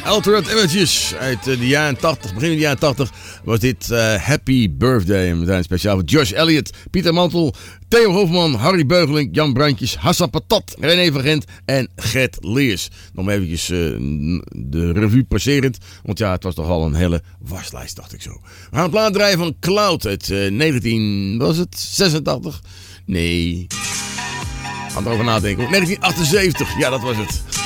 Altered Images uit de jaren 80, begin de jaren 80 was dit Happy Birthday. En we zijn speciaal voor Josh Elliott, Pieter Mantel, Theo Hofman, Harry Beugeling, Jan Brandjes, Hassan Patat, René van Gent en Gert Leers. Nog maar eventjes de revue passerend, want ja, het was toch al een hele waslijst, dacht ik zo. We gaan het plaat draaien van Cloud uit 1986? Nee. Ga erover nadenken. 1978, ja, dat was het.